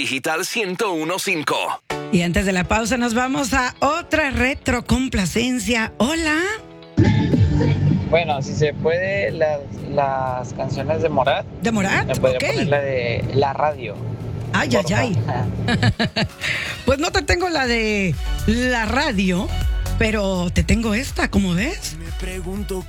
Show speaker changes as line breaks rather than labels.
Digital 101.5.
Y antes de la pausa nos vamos a otra retrocomplacencia. Hola.
Bueno, si se puede, las canciones de Morat.
¿De Morat?
Me podría
Ok.
poner la de La Radio.
Ay, ay, ay. Pues no te tengo la de la radio, pero te tengo esta, ¿cómo ves?
Me pregunto